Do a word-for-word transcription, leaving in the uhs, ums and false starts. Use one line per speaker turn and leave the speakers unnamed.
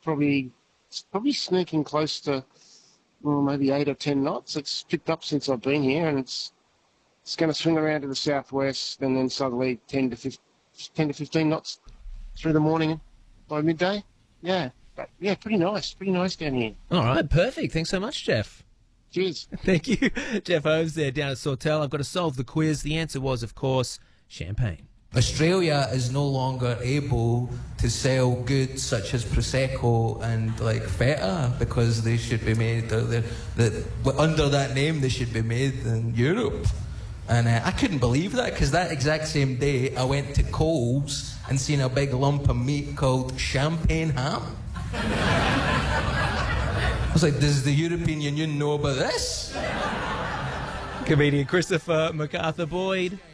probably it's probably sneaking close to well, maybe eight or ten knots. It's picked up since I've been here, and it's it's going to swing around to the southwest, and then suddenly ten to fifteen knots through the morning by midday. Yeah, but yeah, pretty nice, pretty nice down here.
All right, perfect. Thanks so much, Jeff.
Cheers.
Thank you, Jeff Oves there down at Sawtell. I've got to solve the quiz. The answer was, of course, champagne.
Australia is no longer able to sell goods such as Prosecco and like Feta because they should be made uh, they're, they're, under that name. They should be made in Europe, and uh, I couldn't believe that because that exact same day I went to Coles and seen a big lump of meat called champagne ham. I was like, does the European Union know about this?
Comedian Christopher MacArthur Boyd.